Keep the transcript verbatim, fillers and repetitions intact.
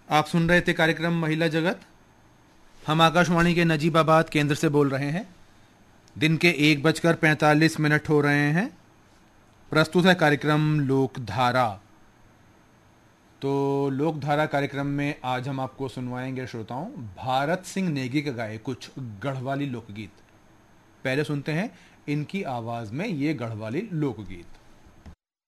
आप सुन रहे थे कार्यक्रम महिला जगत। हम आकाशवाणी के नजीबाबाद केंद्र से बोल रहे हैं। दिन के एक बजकर पैंतालीस मिनट हो रहे हैं। प्रस्तुत है कार्यक्रम लोकधारा। तो लोकधारा कार्यक्रम में आज हम आपको सुनवाएंगे श्रोताओं भारत सिंह नेगी के गाए कुछ गढ़वाली लोकगीत। पहले सुनते हैं इनकी आवाज में ये गढ़वाली लोकगीत।